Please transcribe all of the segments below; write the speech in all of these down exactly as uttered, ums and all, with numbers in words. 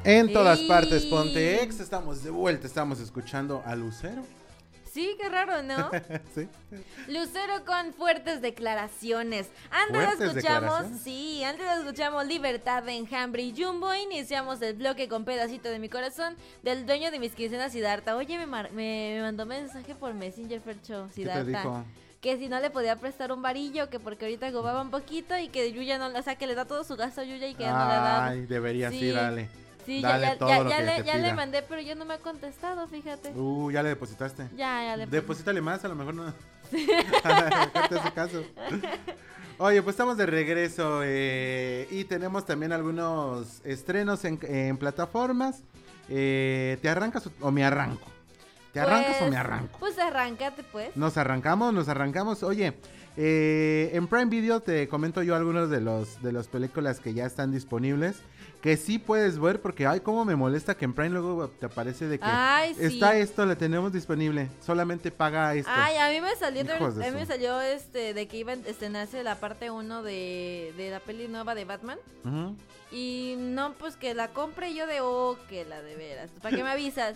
En todas ¡Ey! partes, Ponte Ex, estamos de vuelta, estamos escuchando a Lucero. Sí, qué raro, ¿no? Sí. Lucero con fuertes declaraciones. Antes ¿Fuertes escuchamos, declaraciones? sí, antes escuchamos Libertad de Enjambre y Jumbo. Iniciamos el bloque con Pedacito de mi corazón del dueño de mis quincenas, Siddhartha. Oye, me, mar- me, me mandó mensaje por Messenger, Fercho, ¿Qué te Siddhartha. dijo? Que si no le podía prestar un varillo, que porque ahorita gobaba un poquito y que Yuya no, o sea, que le da todo su gasto a Yuya y que ya no le da. Ay, debería, sí, Sí. dale. Sí, Dale ya, ya, todo ya, lo ya que le, te ya le pida. mandé, pero ya no me ha contestado, fíjate. Uh, ya le depositaste. Ya, ya le Deposítale más, a lo mejor no. Dejarte ese caso. Oye, pues estamos de regreso eh, y tenemos también algunos estrenos en, en plataformas. Eh, ¿Te arrancas o, o me arranco? ¿Te arrancas Pues- o me arranco? Pues arráncate, pues. Nos arrancamos, nos arrancamos. Oye, eh, en Prime Video te comento yo algunos de los de las películas que ya están disponibles. Que sí puedes ver porque, ay, cómo me molesta que en Prime luego te aparece de que Ay, sí. está esto, lo tenemos disponible. Solamente paga esto. Ay, a mí me salió, Hijos de a mí me su- salió este de que iba a estrenarse la parte uno de, de la peli nueva de Batman. Ujú. Y no, pues que la compre yo de, oh, que la de veras. ¿Para qué me avisas?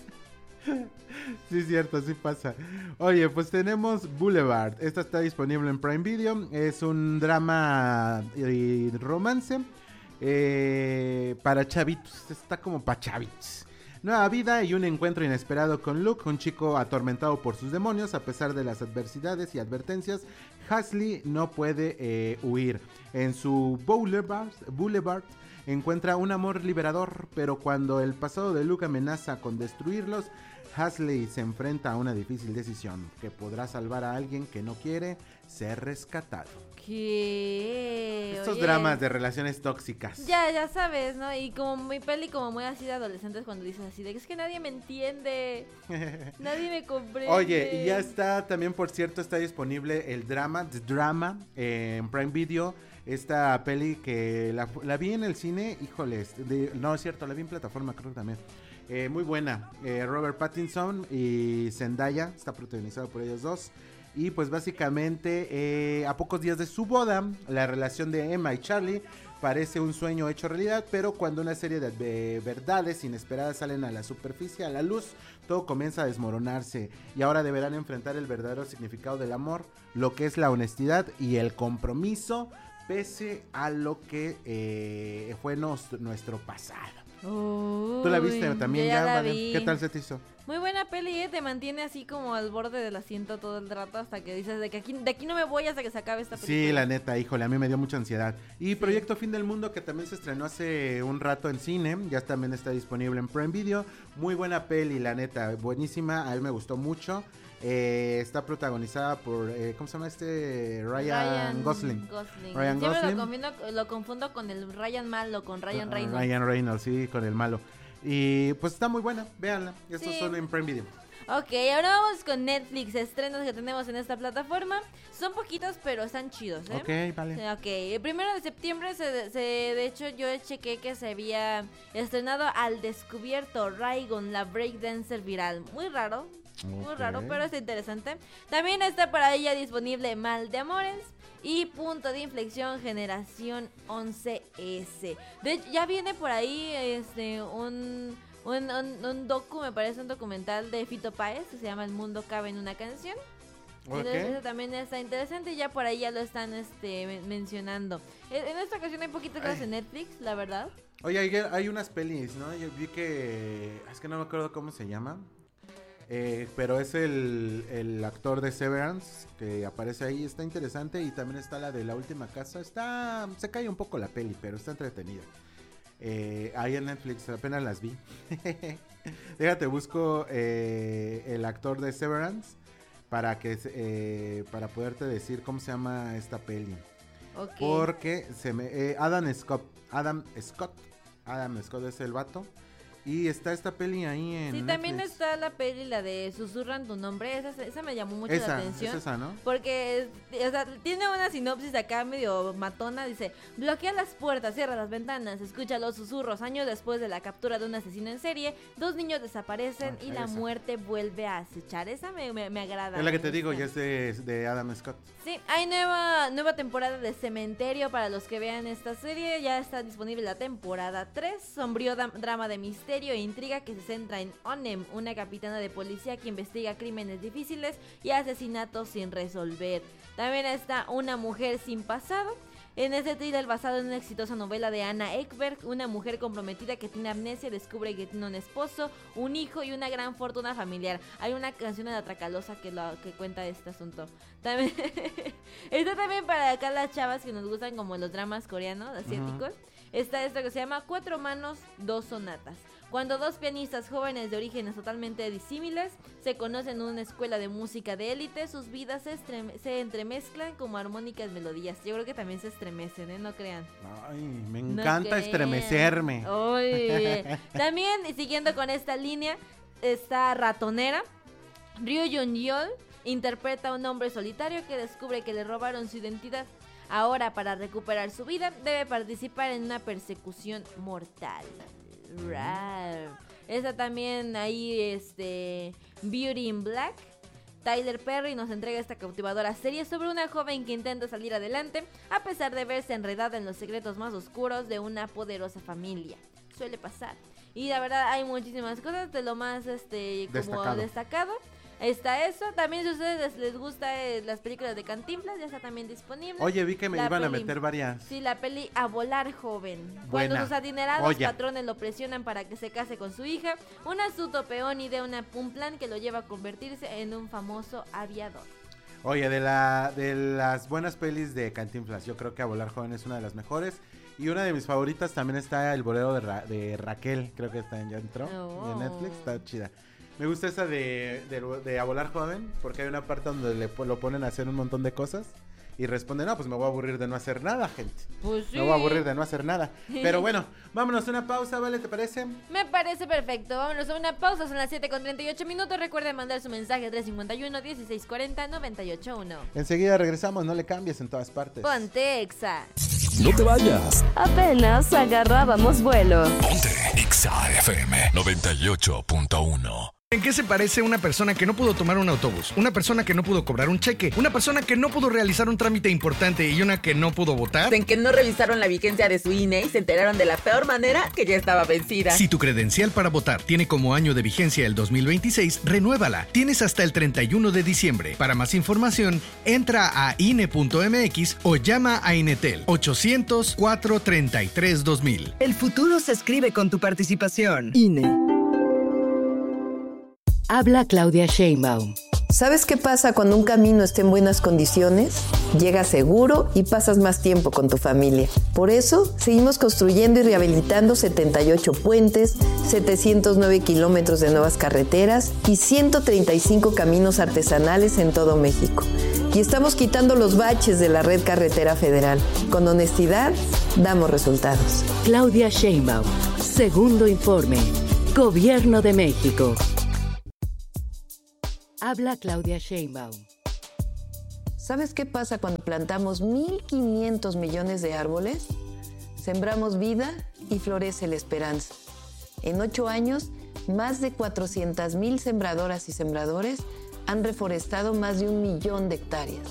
Sí, cierto, sí pasa. Oye, pues tenemos Boulevard. Esta está disponible en Prime Video. Es un drama y romance eh, para chavitos. Está como para chavitos. Nueva vida y un encuentro inesperado con Luke, un chico atormentado por sus demonios. A pesar de las adversidades y advertencias, Hasley no puede eh, huir. En su Boulevard, Boulevard encuentra un amor liberador, pero cuando el pasado de Luke amenaza con destruirlos, Hasley se enfrenta a una difícil decisión, que podrá salvar a alguien que no quiere ser rescatado. ¿Qué? Estos Oye, dramas de relaciones tóxicas. Ya, ya sabes, ¿no? Y como mi peli como muy así de adolescentes cuando dices así de que es que nadie me entiende. Nadie me comprende. Oye, y ya está, también por cierto, está disponible el drama, The Drama, eh, en Prime Video. Esta peli que la, la vi en el cine, híjoles, de- no es cierto, la vi en plataforma, creo que también. Eh, muy buena, eh, Robert Pattinson y Zendaya, está protagonizado por ellos dos. Y pues básicamente, eh, a pocos días de su boda, la relación de Emma y Charlie parece un sueño hecho realidad, pero cuando una serie de, de verdades inesperadas salen a la superficie, a la luz, todo comienza a desmoronarse y ahora deberán enfrentar el verdadero significado del amor, lo que es la honestidad y el compromiso, pese a lo que eh, fue nos- nuestro pasado. Tú la viste Uy, también yo ya, la Vale? vi. ¿Qué tal se te hizo? Muy buena peli, ¿eh? Te mantiene así como al borde del asiento todo el rato hasta que dices de que aquí, de aquí no me voy hasta que se acabe esta película. Sí, la neta, híjole, a mí me dio mucha ansiedad. Y Proyecto Fin del Mundo, que también se estrenó hace un rato en cine, ya también está disponible en Prime Video. Muy buena peli, la neta, buenísima, a mí me gustó mucho. Eh, está protagonizada por, eh, ¿cómo se llama este? Ryan, Gosling. Gosling. Ryan Siempre Gosling. Lo, confundo, lo confundo con el Ryan malo, con Ryan Ah, Reynolds. Ryan Reynolds, sí, con el malo. Y pues está muy buena, véanla. Estos Sí. son en Prime Video. Ok, ahora vamos con Netflix, estrenos que tenemos en esta plataforma. Son poquitos, pero están chidos, ¿eh? Ok, vale. Ok, el primero de septiembre, se, se, de hecho yo chequé que se había estrenado Al Descubierto, Raygon, la breakdancer viral. Muy raro, muy Ok. raro, pero está interesante. También está para ella disponible Mal de Amores y Punto de Inflexión Generación once ese. De hecho, ya viene por ahí este un... Un, un, un docu, me parece un documental de Fito Páez que se llama El mundo cabe en una canción. Entonces eso Ok. también está interesante y ya por ahí ya lo están este men- mencionando. En, en esta ocasión hay poquitas cosas Ay. en Netflix, la verdad. Oye, hay, hay unas pelis, ¿no? Yo vi que... Es que no me acuerdo cómo se llama. Eh, pero es el, el actor de Severance que aparece ahí, está interesante. Y también está la de La Última Casa. Está... Se cae un poco la peli, pero está entretenida. Eh, ahí en Netflix, apenas las vi. Déjate, busco eh, el actor de Severance para que eh, para poderte decir cómo se llama esta peli. Ok. Porque se me eh, Adam Scott, Adam Scott, Adam Scott es el vato. Y está esta peli ahí en Sí, Netflix. también está la peli, la de Susurran tu nombre. Esa, esa me llamó mucho esa, la atención. Es esa, ¿no? Porque, o sea, tiene una sinopsis acá medio matona. Dice, bloquea las puertas, cierra las ventanas, escucha los susurros. Años después de la captura de un asesino en serie, dos niños desaparecen ah, y la esa. muerte vuelve a acechar. Esa me, me, me agrada. Es la que te digo, ya es de, de Adam Scott. Sí, hay nueva, nueva temporada de Cementerio para los que vean esta serie. Ya está disponible la temporada tres. Sombrío drama de misterio e intriga que se centra en Onem, una capitana de policía que investiga crímenes difíciles y asesinatos sin resolver. También está Una mujer sin pasado. En este thriller basado en una exitosa novela de Anna Ekberg, una mujer comprometida que tiene amnesia descubre que tiene un esposo, un hijo y una gran fortuna familiar. Hay una canción de La Tracalosa que, lo, que cuenta este asunto. También está también para acá las chavas que nos gustan como los dramas coreanos, asiáticos. Uh-huh. Está esto que se llama Cuatro manos, dos sonatas. Cuando dos pianistas jóvenes de orígenes totalmente disímiles se conocen en una escuela de música de élite, sus vidas se, estreme- se entremezclan como armónicas melodías. Yo creo que también se estremecen, ¿eh? No crean. Ay, me encanta no estremecerme. Oye. También, siguiendo con esta línea, está Ratonera. Ryu Jun-yeol interpreta a un hombre solitario que descubre que le robaron su identidad. Ahora, para recuperar su vida, debe participar en una persecución mortal. Right. Esta también ahí, este, Beauty in Black. Tyler Perry nos entrega esta cautivadora serie sobre una joven que intenta salir adelante a pesar de verse enredada en los secretos más oscuros de una poderosa familia. Suele pasar. Y la verdad hay muchísimas cosas, de lo más este como destacado. destacado. Está eso. También si a ustedes les, les gusta eh, las películas de Cantinflas, ya está también disponible. Oye, vi que me la iban peli, a meter varias. Sí, la peli A volar joven. Buena. Cuando sus adinerados Oye. patrones lo presionan para que se case con su hija, un astuto peón idea una, un plan que lo lleva a convertirse en un famoso aviador. Oye, de la de las buenas pelis de Cantinflas, yo creo que A volar joven es una de las mejores. Y una de mis favoritas también está El bolero de, Ra- de Raquel, creo que está en, ya entró Oh. en Netflix, está chida. Me gusta esa de, de, de A volar joven, porque hay una parte donde le, lo ponen a hacer un montón de cosas y responden, no, pues me voy a aburrir de no hacer nada, gente. Pues sí. Me voy a aburrir de no hacer nada. Pero bueno, vámonos a una pausa, ¿vale? ¿Te parece? Me parece perfecto. Vámonos a una pausa, son las siete con treinta y ocho minutos. Recuerden mandar su mensaje tres cinco uno, dieciséis cuarenta, noventa y ocho uno. Enseguida regresamos, no le cambies en todas partes. Ponte Exa. No te vayas. Apenas agarrábamos vuelo. Ponte Exa F M noventa y ocho punto uno. ¿En qué se parece una persona que no pudo tomar un autobús? Una persona que no pudo cobrar un cheque, una persona que no pudo realizar un trámite importante y una que no pudo votar. En que no revisaron la vigencia de su I N E y se enteraron de la peor manera que ya estaba vencida. Si tu credencial para votar tiene como año de vigencia el dos mil veintiséis, renuévala. Tienes hasta el treinta y uno de diciembre. Para más información, entra a I N E punto M X o llama a Inetel ochocientos, cuatrocientos treinta y tres, dos mil. El futuro se escribe con tu participación. I N E. Habla Claudia Sheinbaum. ¿Sabes qué pasa cuando un camino está en buenas condiciones? Llegas seguro y pasas más tiempo con tu familia. Por eso, seguimos construyendo y rehabilitando setenta y ocho puentes, setecientos nueve kilómetros de nuevas carreteras y ciento treinta y cinco caminos artesanales en todo México. Y estamos quitando los baches de la red carretera federal. Con honestidad, damos resultados. Claudia Sheinbaum. Segundo informe. Gobierno de México. Habla Claudia Sheinbaum. ¿Sabes qué pasa cuando plantamos mil quinientos millones de árboles? Sembramos vida y florece la esperanza. En ocho años, más de cuatrocientas mil sembradoras y sembradores han reforestado más de un millón de hectáreas.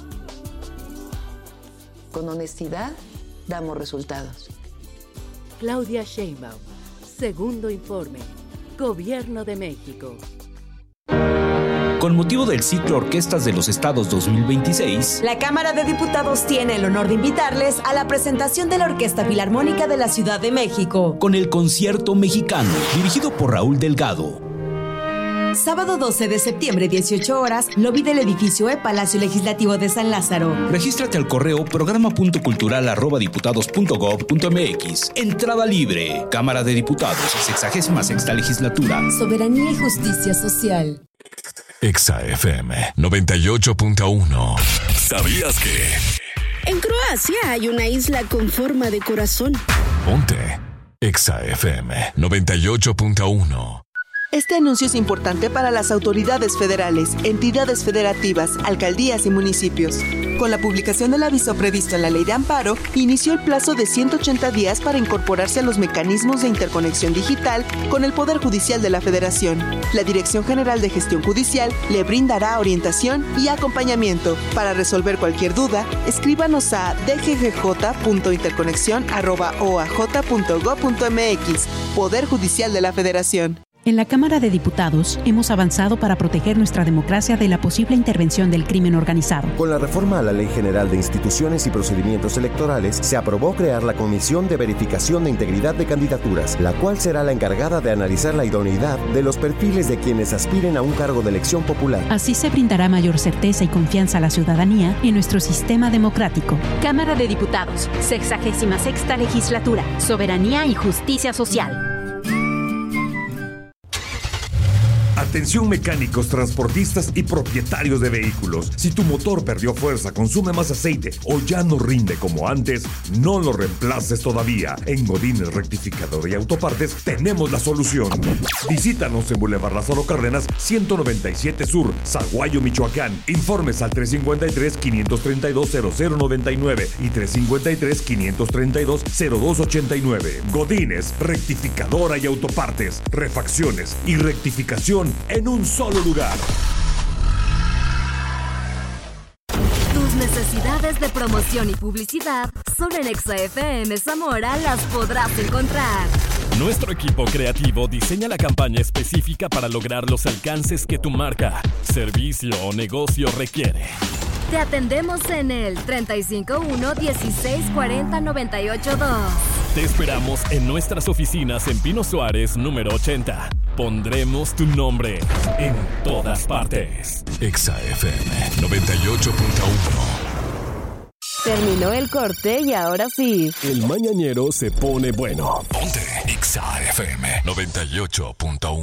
Con honestidad, damos resultados. Claudia Sheinbaum. Segundo informe. Gobierno de México. Con motivo del ciclo Orquestas de los Estados dos mil veintiséis, la Cámara de Diputados tiene el honor de invitarles a la presentación de la Orquesta Filarmónica de la Ciudad de México, con el Concierto Mexicano, dirigido por Raúl Delgado. Sábado doce de septiembre, dieciocho horas, lobby del edificio E, Palacio Legislativo de San Lázaro. Regístrate al correo programa punto cultural arroba diputados punto gob punto m x. Entrada libre. Cámara de Diputados, sexagésima sexta legislatura. Soberanía y justicia social. Exa F M noventa y ocho punto uno. ¿Sabías que? En Croacia hay una isla con forma de corazón. Ponte Exa F M noventa y ocho punto uno. Este anuncio es importante para las autoridades federales, entidades federativas, alcaldías y municipios. Con la publicación del aviso previsto en la Ley de Amparo, inició el plazo de ciento ochenta días para incorporarse a los mecanismos de interconexión digital con el Poder Judicial de la Federación. La Dirección General de Gestión Judicial le brindará orientación y acompañamiento. Para resolver cualquier duda, escríbanos a d g g j punto interconexión arroba o a j punto gob punto m x. Poder Judicial de la Federación. En la Cámara de Diputados hemos avanzado para proteger nuestra democracia de la posible intervención del crimen organizado. Con la reforma a la Ley General de Instituciones y Procedimientos Electorales, se aprobó crear la Comisión de Verificación de Integridad de Candidaturas, la cual será la encargada de analizar la idoneidad de los perfiles de quienes aspiren a un cargo de elección popular. Así se brindará mayor certeza y confianza a la ciudadanía en nuestro sistema democrático. Cámara de Diputados, sexagésima sexta legislatura, soberanía y justicia social. Atención mecánicos, transportistas y propietarios de vehículos. Si tu motor perdió fuerza, consume más aceite o ya no rinde como antes, no lo reemplaces todavía. En Godínez Rectificador y Autopartes tenemos la solución. Visítanos en Boulevard Lázaro Cárdenas, ciento noventa y siete Sur, Zaguayo, Michoacán. Informes al tres cinco tres, quinientos treinta y dos, cero cero noventa y nueve y tres cinco tres, quinientos treinta y dos, cero dos ochenta y nueve. Godínez Rectificadora y Autopartes. Refacciones y rectificación en un solo lugar. Tus necesidades de promoción y publicidad solo en Exa F M Zamora las podrás encontrar. Nuestro equipo creativo diseña la campaña específica para lograr los alcances que tu marca, servicio o negocio requiere. Te atendemos en el treinta y cinco uno, dieciséis cuarenta, noventa y ocho dos. Te esperamos en nuestras oficinas en Pino Suárez, número ochenta. Pondremos tu nombre en todas partes. Exa F M noventa y ocho punto uno. Terminó el corte y ahora sí. El mañanero se pone bueno. Ponte Exa F M noventa y ocho punto uno.